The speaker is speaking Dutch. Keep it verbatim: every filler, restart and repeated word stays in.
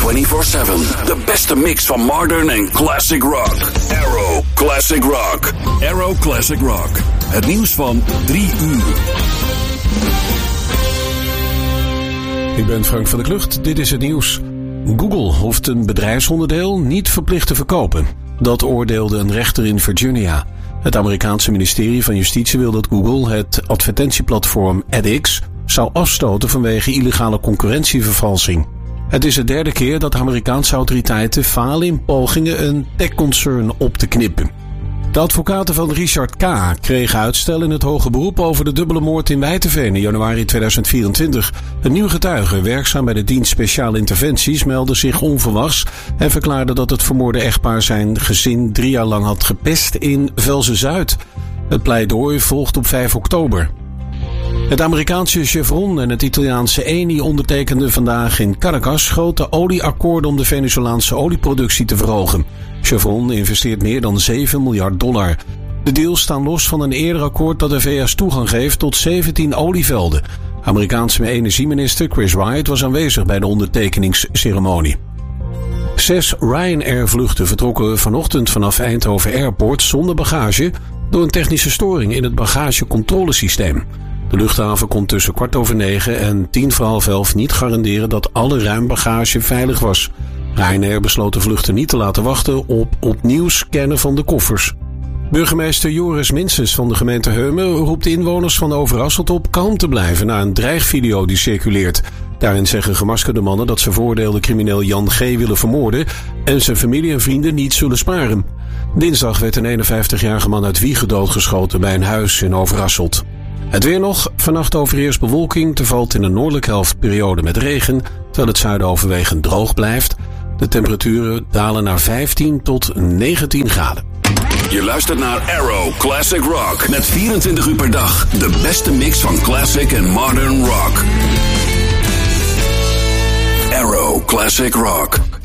vierentwintig zeven. De beste mix van modern en classic rock. Arrow Classic Rock. Arrow Classic Rock. Het nieuws van drie uur. Ik ben Frank van der Klucht, dit is het nieuws. Google hoeft een bedrijfsonderdeel niet verplicht te verkopen. Dat oordeelde een rechter in Virginia. Het Amerikaanse ministerie van Justitie wil dat Google het advertentieplatform edX zou afstoten vanwege illegale concurrentievervalsing. Het is de derde keer dat Amerikaanse autoriteiten falen in pogingen een techconcern op te knippen. De advocaten van Richard K. kregen uitstel in het hoge beroep over de dubbele moord in Wijteveen in januari tweeduizend vierentwintig. Een nieuw getuige, werkzaam bij de dienst speciale interventies, meldde zich onverwachts en verklaarde dat het vermoorde echtpaar zijn gezin drie jaar lang had gepest in Velzen-Zuid. Het pleidooi volgt op vijf oktober. Het Amerikaanse Chevron en het Italiaanse Eni ondertekenden vandaag in Caracas grote olieakkoorden om de Venezolaanse olieproductie te verhogen. Chevron investeert meer dan zeven miljard dollar. De deals staan los van een eerder akkoord dat de V S toegang geeft tot zeventien olievelden. Amerikaanse energieminister Chris Wright was aanwezig bij de ondertekeningsceremonie. Zes Ryanair-vluchten vertrokken vanochtend vanaf Eindhoven Airport zonder bagage door een technische storing in het bagagecontrolesysteem. De luchthaven kon tussen kwart over negen en tien voor half elf niet garanderen dat alle ruimbagage veilig was. Ryanair besloot de vluchten niet te laten wachten op opnieuw scannen van de koffers. Burgemeester Joris Minstens van de gemeente Heumen roept de inwoners van Overasselt op kalm te blijven na een dreigvideo die circuleert. Daarin zeggen gemaskerde mannen dat ze veroordeelde crimineel Jan G. willen vermoorden en zijn familie en vrienden niet zullen sparen. Dinsdag werd een eenenvijftigjarige man uit Wiegen doodgeschoten bij een huis in Overasselt. Het weer nog. Vannacht overheerst bewolking. Er valt in de noordelijke helft periode met regen, terwijl het zuiden overwegend droog blijft. De temperaturen dalen naar vijftien tot negentien graden. Je luistert naar Arrow Classic Rock. Met vierentwintig uur per dag. De beste mix van classic en modern rock. Arrow Classic Rock.